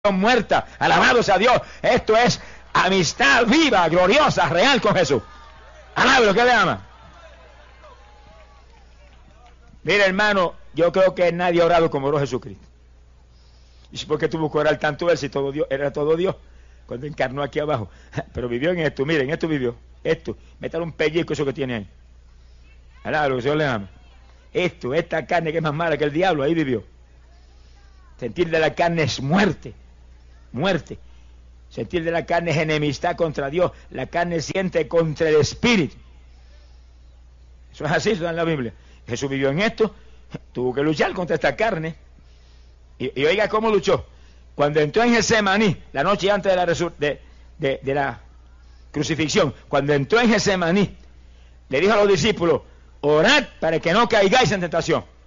muerta. Alabado sea Dios. Esto es amistad viva, gloriosa, real con Jesús. Alábelo, que le ama. Mira, hermano, yo creo que nadie ha orado como oró Jesucristo. ¿Y por qué tuvo que orar tanto él si todo Dios, era todo Dios? Cuando encarnó aquí abajo. Pero vivió en esto, miren, esto vivió. Esto, métale un pellizco eso que tiene ahí. Alábelo, que el Señor le ama. Esto, esta carne que es más mala que el diablo, ahí vivió. Sentir de la carne es muerte. Muerte. Sentir de la carne es enemistad contra Dios. La carne siente contra el espíritu. Eso es así, eso está en la Biblia. Jesús vivió en esto, tuvo que luchar contra esta carne. Y oiga cómo luchó. Cuando entró en Getsemaní, la noche antes de la crucifixión, cuando entró en Getsemaní, le dijo a los discípulos: orad para que no caigáis en tentación.